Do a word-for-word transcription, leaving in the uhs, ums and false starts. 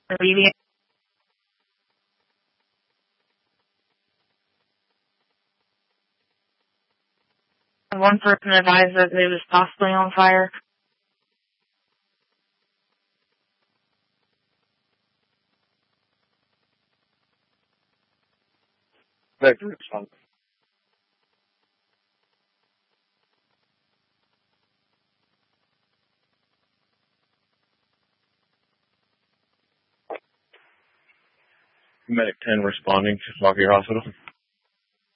Alleviate. One person advised that it was possibly on fire. Vector response. Medic ten responding to Fauquier Hospital.